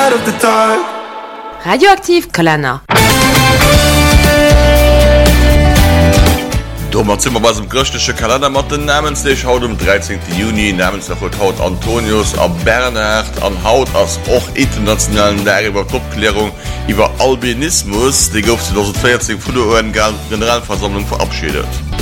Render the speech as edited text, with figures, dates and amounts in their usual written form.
side of the dark. Radioaktiv Kalender. Dommer zimmer was dem gröchtesche Kalender mat den Namenslech haut um 13. Juni namens der haut Antonius a Bernhard an Haut ass och internationalen Lehriwwer Topklärung iwwer Albinismus, de gouf 2014 vu der UN Generalversammlung verabschiedet.